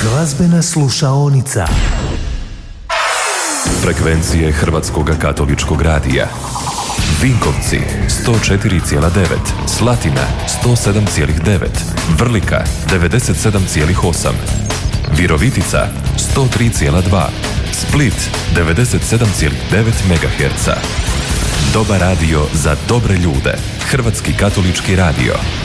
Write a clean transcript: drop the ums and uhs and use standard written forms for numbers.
Glazbena slušaonica. Frekvencije Hrvatskog katoličkog radija. Vinkovci 104,9, Slatina 107,9, Vrlika 97,8, Virovitica 103,2, Split 97,9 MHz. Dobar radio za dobre ljude. Hrvatski katolički radio.